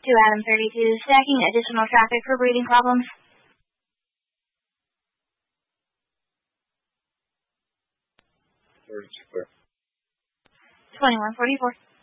To Adam 32, stacking additional traffic for breathing problems. 36 clear. 2144.